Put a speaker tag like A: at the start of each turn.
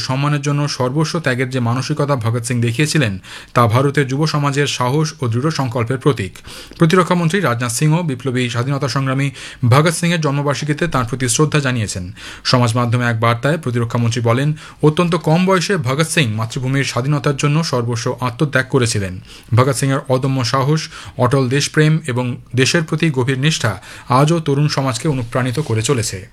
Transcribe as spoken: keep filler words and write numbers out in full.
A: সম্মানের জন্য সর্বস্ব ত্যাগের যে মানসিকতা ভগৎ সিং দেখিয়েছিলেন তা ভারতের যুব সমাজের সাহস ও দৃঢ় সংকল্পের প্রতীক। প্রতিরক্ষামন্ত্রী রাজনাথ সিংও বিপ্লবী স্বাধীনতা সংগ্রামী ভগৎ সিংয়ের জন্মবার্ষিকীতে তাঁর প্রতি শ্রদ্ধা জানিয়েছেন। সমাজ মাধ্যমে এক বার্তায় প্রতিরক্ষামন্ত্রী বলেন, অত্যন্ত কম বয়সে ভগৎ সিং মাতৃভূমির স্বাধীনতার জন্য সর্বস্ব আত্মত্যাগ করেছিলেন। ভগৎ সিংয়ের অদম্য সাহস, অটল দেশপ্রেম এবং দেশের প্রতি গভীর নিষ্ঠা আজও তরুণ সমাজকে অনুপ্রাণিত করে চলেছে।